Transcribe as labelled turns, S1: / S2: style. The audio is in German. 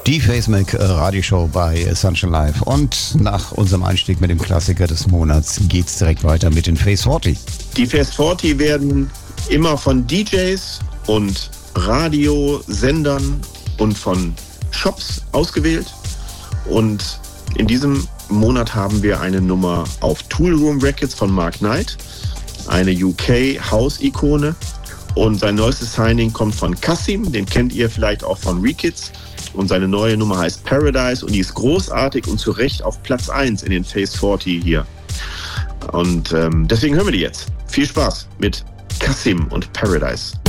S1: Die Facemac Radioshow bei Sunshine Live. Und nach unserem Einstieg mit dem Klassiker des Monats geht's direkt weiter mit den Phase 40.
S2: Die Phase 40 werden immer von DJs und Radiosendern und von Shops ausgewählt. Und in diesem Monat haben wir eine Nummer auf Toolroom Records von Mark Knight, eine UK-House-Ikone. Und sein neuestes Signing kommt von Kassim, den kennt ihr vielleicht auch von Rekids. Und seine neue Nummer heißt Paradise und die ist großartig und zu Recht auf Platz 1 in den Phase 40 hier. Und deswegen hören wir die jetzt. Viel Spaß mit Kassim und Paradise.